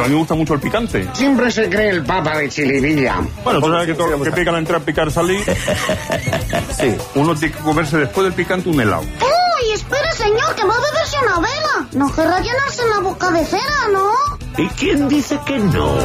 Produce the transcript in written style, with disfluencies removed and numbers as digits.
pero a mí me gusta mucho el picante. Siempre se cree el papa de Chiribilla. Bueno, tú sabes que todo lo que pica al entrar, picar, salir. Sí, uno tiene que comerse después del picante un helado. ¡Uy, espere, señor, que va a beberse una vela! No querrá llenarse la boca de cera, ¿no? ¿Y quién dice que no?